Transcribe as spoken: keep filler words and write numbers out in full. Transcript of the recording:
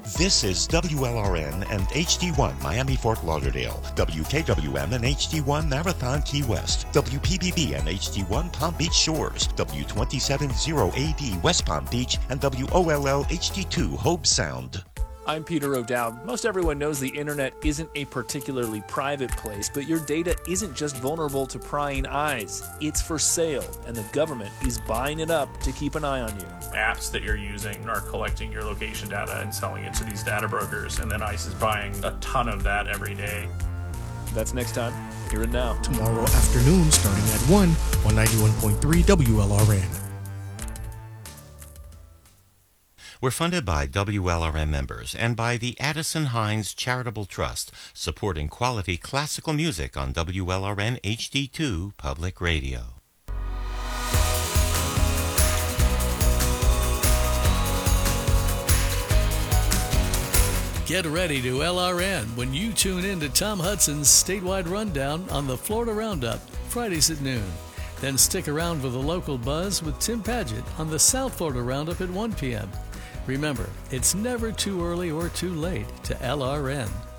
This is W L R N and H D one Miami Fort Lauderdale, W K W M and H D one Marathon Key West, W P B B and H D one Palm Beach Shores, W two seven zero A D West Palm Beach, and W O L L H D two Hobe Sound. I'm Peter O'Dowd. Most everyone knows the internet isn't a particularly private place, but your data isn't just vulnerable to prying eyes. It's for sale, and the government is buying it up to keep an eye on you. Apps that you're using are collecting your location data and selling it to these data brokers, and then ICE is buying a ton of that every day. That's next time, here and now. Tomorrow afternoon, starting at one on ninety-one point three W L R N. We're funded by W L R M members and by the Addison Hines Charitable Trust, supporting quality classical music on W L R N H D two Public Radio. Get ready to L R N when you tune in to Tom Hudson's statewide rundown on the Florida Roundup, Fridays at noon. Then stick around for the local buzz with Tim Padgett on the South Florida Roundup at one p.m. Remember, it's never too early or too late to L R N.